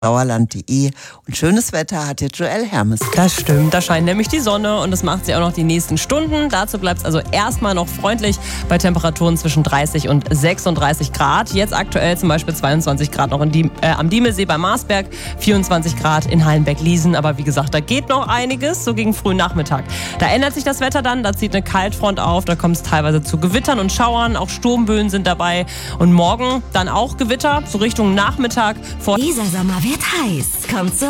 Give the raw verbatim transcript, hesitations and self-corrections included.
sauerland punkt de. Und schönes Wetter hat jetzt Joelle Hermes. Das stimmt, da scheint nämlich die Sonne und das macht sie auch noch die nächsten Stunden. Dazu bleibt es also erstmal noch freundlich bei Temperaturen zwischen dreißig und sechsunddreißig Grad. Jetzt aktuell zum Beispiel zweiundzwanzig Grad noch in die, äh, am Diemelsee bei Marsberg, vierundzwanzig Grad in Hallenbeck-Liesen. Aber wie gesagt, da geht noch einiges, so gegen frühen Nachmittag. Da ändert sich das Wetter dann, da zieht eine Kaltfront auf, da kommt es teilweise zu Gewittern und Schauern, auch Sturmböen sind dabei. Und morgen dann auch Gewitter, so Richtung Nachmittag. Dieser Sommer wird heiß. Kommt zur